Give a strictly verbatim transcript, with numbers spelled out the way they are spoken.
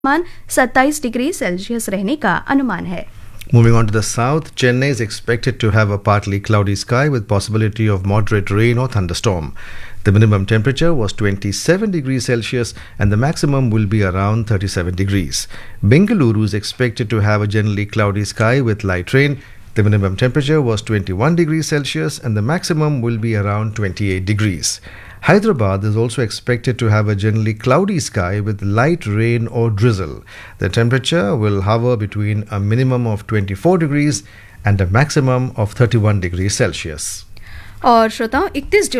तापमान सत्ताईस degree Celsius रहने का अनुमान है। Moving on to the south, Chennai is expected to have a partly cloudy sky with possibility of moderate rain or thunderstorm. The minimum temperature was twenty-seven degrees Celsius and the maximum will be around thirty-seven degrees. Bengaluru is expected to have a generally cloudy sky with light rain. The minimum temperature was twenty-one degrees Celsius and the maximum will be around twenty-eight degrees. Hyderabad is also expected to have a generally cloudy sky with light rain or drizzle. The temperature will hover between a minimum of twenty-four degrees and a maximum of thirty-one degrees Celsius. और श्रोताओं इकतीस